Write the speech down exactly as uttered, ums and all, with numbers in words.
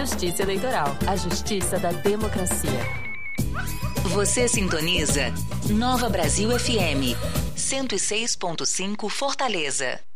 Justiça Eleitoral, a justiça da democracia. Você sintoniza Nova Brasil F M, cento e seis ponto cinco Fortaleza.